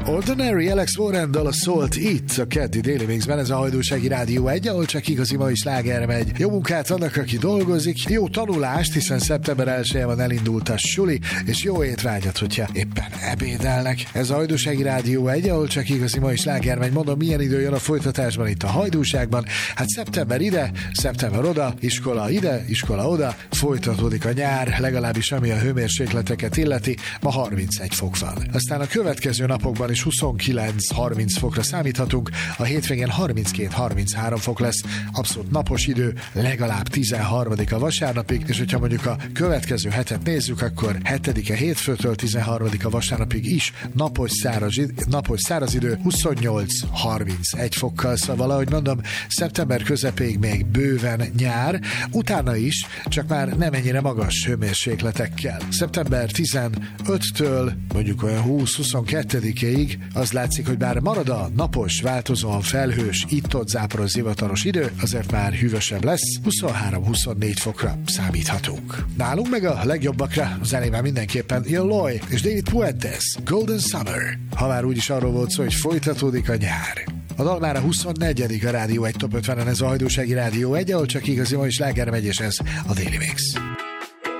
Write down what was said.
Ordinary Alex Warrendal a szólt itt a keddi Daily Mixben, ez a Hajdúsági Rádió 1, ahol csak igazi mai sláger megy. Jó munkát annak, aki dolgozik, jó tanulást, hiszen szeptember 1-je van, elindult a suli, és jó étvágyat, hogyha éppen ebédelnek. Ez a Hajdúsági Rádió 1, ahol csak igazi mai sláger megy. Mondom, milyen idő jön a folytatásban itt a Hajdúságban. Hát szeptember ide, szeptember oda, iskola ide, iskola oda, folytatódik a nyár, legalábbis ami a hőmérsékleteket illeti, ma 31 fok van. Aztán a következő napokban is 29-30 fokra számíthatunk, a hétvégén 32-33 fok lesz, abszolút napos idő, legalább 13. a vasárnapig, és hogyha mondjuk a következő hetet nézzük, akkor 7-e hétfőtől 13. a vasárnapig is napos száraz idő, 28-31 fokkal, szóval ahogy mondom, szeptember közepéig még bőven nyár, utána is, csak már nem ennyire magas hőmérsékletekkel. Szeptember 15-től mondjuk olyan 20-22-ig az látszik, hogy bár marad a napos, változóan felhős, itt-ott záporos, zivataros idő, azért már hűvösebb lesz, 23-24 fokra számíthatunk. Nálunk meg a legjobbakra zenével mindenképpen Eloy és David Puentes, Golden Summer. Ha már úgyis arról volt szó, hogy folytatódik a nyár. A dal már a 24. a Rádió 1 Top 50-en, ez a Hajdúsági Rádió 1, ahol csak igazi mai sláger megy, és ez a Daily Mix.